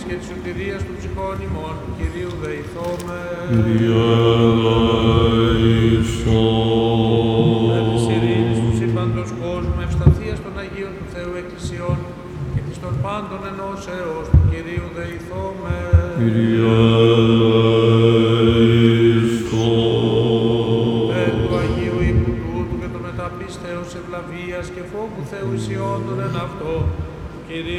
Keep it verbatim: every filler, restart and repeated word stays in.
σωτηρίας και της σωτηρίας των ψυχών ημών, του Κυρίου δεηθώμε. Κύριε ελέησον. Με της ειρήνης του σύμπαντος κόσμου, ευσταθίας των Αγίων του Θεού Εκκλησιών και της των πάντων ενώσεως, του Κυρίου δεηθώμε. Κύριε ελέησον. Εν του Αγίου οίκου τούτου και των μεταπίστεως ευλαβίας και φόβου Θεού ισιόντων εν αυτό, του Κυρίου